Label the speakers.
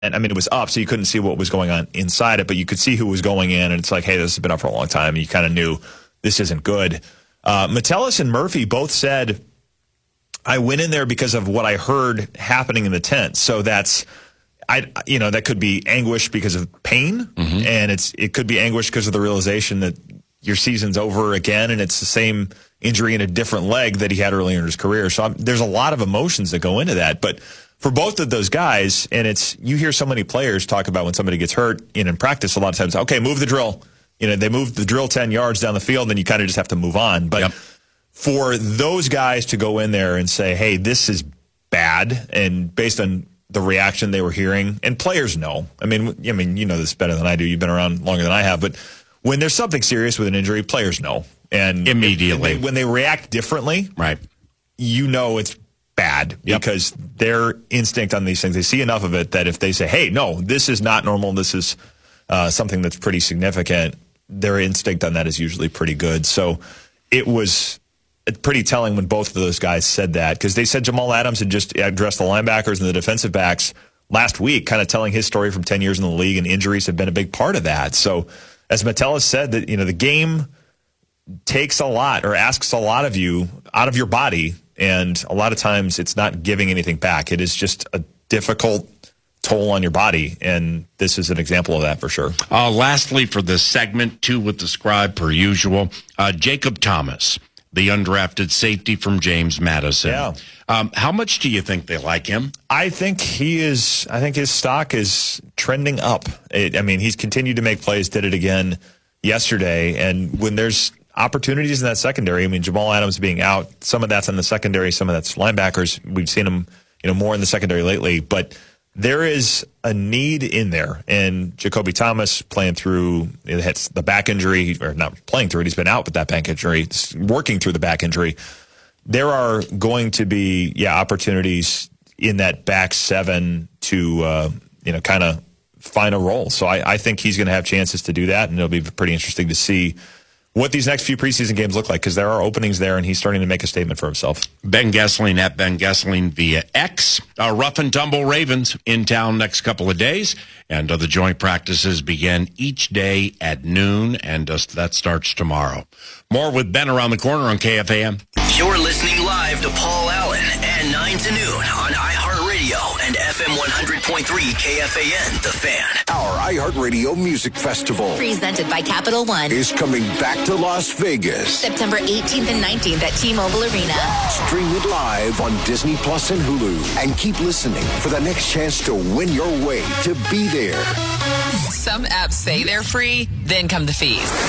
Speaker 1: And I mean, it was up, so you couldn't see what was going on inside it, but you could see who was going in, and it's like, hey, this has been up for a long time. And you kind of knew this isn't good. Metellus and Murphy both said, I went in there because of what I heard happening in the tent. So that could be anguish because of pain, and it could be anguish because of the realization that your season's over again, and it's the same injury in a different leg that he had earlier in his career. So there's a lot of emotions that go into that, but for both of those guys, and you hear so many players talk about when somebody gets hurt in practice a lot of times, okay, move the drill. They move the drill 10 yards down the field, and you kind of just have to move on. But for those guys to go in there and say, hey, this is bad, and based on the reaction they were hearing, and players know. I mean, you know this better than I do. You've been around longer than I have. But when there's something serious with an injury, players know. And
Speaker 2: immediately.
Speaker 1: When they react differently,
Speaker 2: right,
Speaker 1: it's bad because their instinct on these things, they see enough of it that if they say, hey, no, this is not normal, this is something that's pretty significant, their instinct on that is usually pretty good. So it was pretty telling when both of those guys said that, because they said Jamal Adams had just addressed the linebackers and the defensive backs last week, kind of telling his story from 10 years in the league, and injuries have been a big part of that. So as Metellus said, that the game takes a lot or asks a lot of you out of your body, and a lot of times it's not giving anything back. It is just a difficult toll on your body, and this is an example of that for sure.
Speaker 2: Lastly, for this segment, 2 with the Scribe per usual, Jacob Thomas, the undrafted safety from James Madison.
Speaker 1: Yeah.
Speaker 2: How much do you think they like him?
Speaker 1: I think his stock is trending up. He's continued to make plays, did it again yesterday, and when there's opportunities in that secondary, Jamal Adams being out, some of that's in the secondary, some of that's linebackers. We've seen him, more in the secondary lately, but there is a need in there. And Jacoby Thomas playing through the back injury, or not playing through it, he's been out with that back injury, working through the back injury. There are going to be, opportunities in that back 7 to, kind of find a role. So I think he's going to have chances to do that, and it'll be pretty interesting to see what these next few preseason games look like, because there are openings there, and he's starting to make a statement for himself.
Speaker 2: Ben Gessling at Ben Gessling via X. Rough and Tumble Ravens in town next couple of days, and the joint practices begin each day at noon, and that starts tomorrow. More with Ben around the corner on KFAN.
Speaker 3: You're listening live to Paul Allen at 9 to noon on iHeartRadio and FM 100.3 KFAN, The Fan.
Speaker 4: Our iHeartRadio Music Festival,
Speaker 5: presented by Capital One,
Speaker 4: is coming back to Las Vegas.
Speaker 5: September 18th and 19th at T-Mobile Arena.
Speaker 4: Stream it live on Disney Plus and Hulu. And keep listening for the next chance to win your way to be there.
Speaker 6: Some apps say they're free, then come the fees.